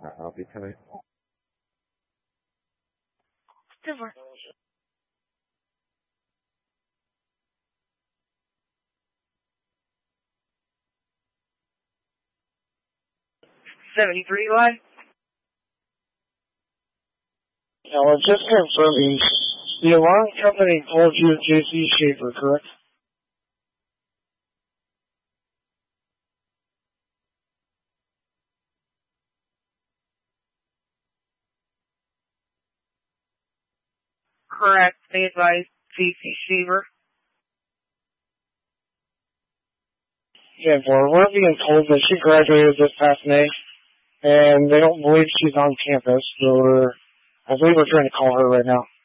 I'll be tonight. Silver. 73 line. Now, just confirming, the alarm company told you J.C. Schaefer, correct? Correct. They advised J.C. Shaver. Yeah, for we're being told that she graduated this past May, and they don't believe she's on campus, so I believe we're trying to call her right now.